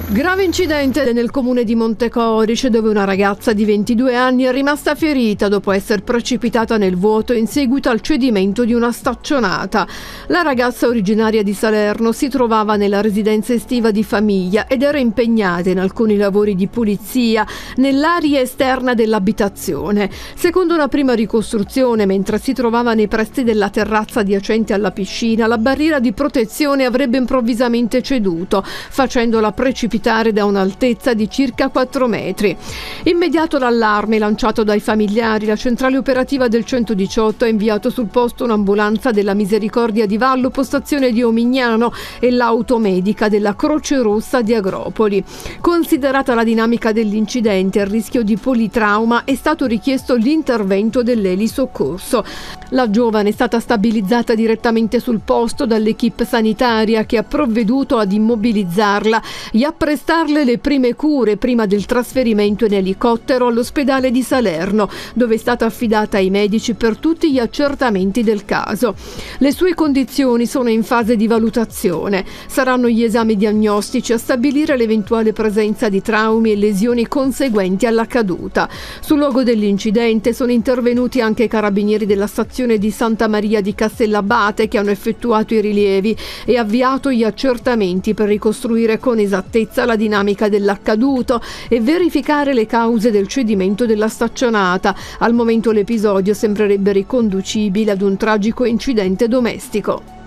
Grave incidente nel comune di Montecorice, dove una ragazza di 22 anni è rimasta ferita dopo essere precipitata nel vuoto in seguito al cedimento di una staccionata. La ragazza, originaria di Salerno, si trovava nella residenza estiva di famiglia ed era impegnata in alcuni lavori di pulizia nell'area esterna dell'abitazione. Secondo una prima ricostruzione, mentre si trovava nei pressi della terrazza adiacente alla piscina, la barriera di protezione avrebbe improvvisamente ceduto, facendola precipitare da un'altezza di circa 4 metri. Immediato l'allarme lanciato dai familiari, la centrale operativa del 118 ha inviato sul posto un'ambulanza della Misericordia di Vallo, postazione di Omignano, e l'automedica della Croce Rossa di Agropoli. Considerata la dinamica dell'incidente e il rischio di politrauma, è stato richiesto l'intervento dell'elisoccorso. La giovane è stata stabilizzata direttamente sul posto dall'equipe sanitaria, che ha provveduto ad immobilizzarla e a prestarle le prime cure prima del trasferimento in elicottero all'ospedale di Salerno, dove è stata affidata ai medici per tutti gli accertamenti del caso. Le sue condizioni sono in fase di valutazione. Saranno gli esami diagnostici a stabilire l'eventuale presenza di traumi e lesioni conseguenti alla caduta. Sul luogo dell'incidente sono intervenuti anche i carabinieri della stazione di Santa Maria di Castellabate, che hanno effettuato i rilievi e avviato gli accertamenti per ricostruire con esattezza la dinamica dell'accaduto e verificare le cause del cedimento della staccionata. Al momento l'episodio sembrerebbe riconducibile ad un tragico incidente domestico.